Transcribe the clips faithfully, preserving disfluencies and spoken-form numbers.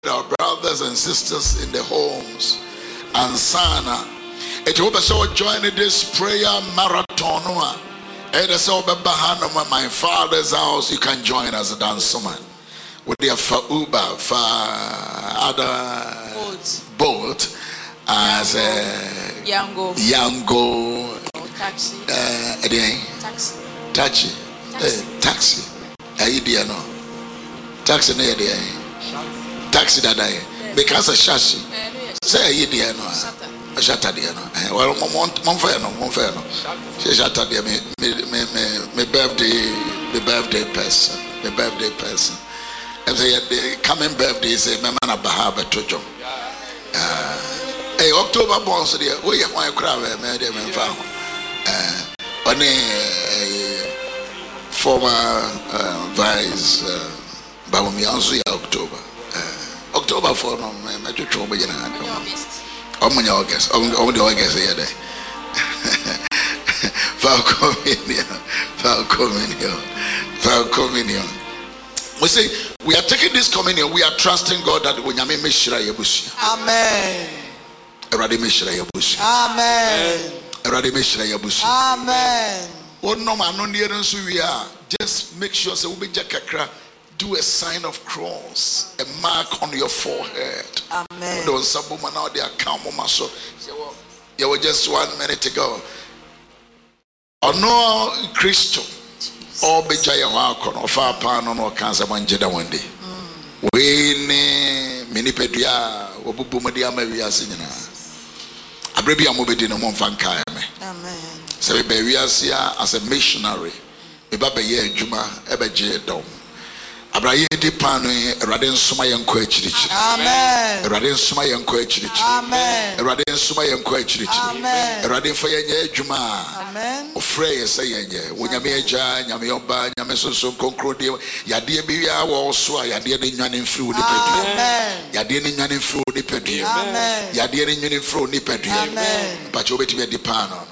our brothers and sisters in the homes. And Sana, it will be so joining this prayer marathon. It is so behind my father's house. You can join as a danceman. With their for Uber, for other boat, as a Yango, Yango, taxi, uh, taxi, taxi, taxi, taxi, no, taxi, no, taxi that I because a shashi. Say, you dear no, a shatter dear no. Well, Monfano, Monfano. She shattered me, me, me, me, birthday, the birthday person, the birthday person. And the coming birthday is a man of Bahaba Tojo. Hey, October born, so dear, we are my crowd, made him and found. On a former vice Baumianzu October. October for no, my trouble in hand. Oh, my August, oh, the August here. Falcominion, Falcominion, Falcominion. We say we are taking this communion, we are trusting God that we nyame meshira yebusu. Amen. Erade meshira yebusu. Amen. Erade meshira yebusu. Amen. One no man no near nso we are. Just make sure say we be jakakra. Do a sign of cross, a mark on your forehead. Amen. There was some woman out there, come on, so you were just one minute ago. Oh no, Christo. All be jaya wako no fa pa no no kansa manjeda one day. We ne mini pedua obubu mudi amawiase nyina. Abrebi amobedi no mon fan kai me. Amen. So we be wiase as a missionary. We ba be ye adwuma e be je dom. Abraye di pano erade nsoma yenko achirichi. Amen. Erade nsoma yenko achirichi. Amen. Erade nsoma yenko achirichi. Amen. Erade mfa yenye adwuma. Amen. Ofre yesa yenye. Wonyame agya, nyame oba, nyame sonson konkrode. Yade bi ya wo so a yade ne nwane mfiri wo nipadua. Amen. Yade ne nwane mfiri wo nipadua. Amen. Yade ne nwane mfiri wo nipadua. Amen. Pacho betime di pano.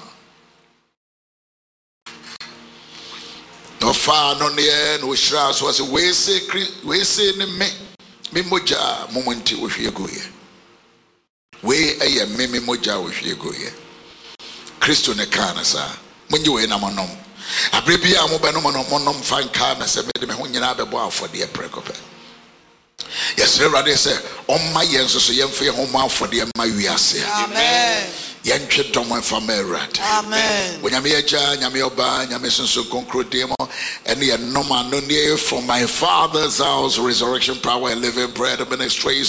No far no near no shras was we say we say ne me me moja momenti wo hwe go ye we eye me me moja wo hwe go ye Kristo ne kana sa munyi we na monom abrebi a mo be no monom monom fan ka na se me de me ho nyina be bo afode prekope yes everybody say on my yenso so yemfe ho mo afode ma wiase. Amen. Yentwe domo fama erade. Amen. Wonyame agya nyame oba nyame sonso konkrodemo ene ye noma no near from my father's house resurrection power and living bread ministries.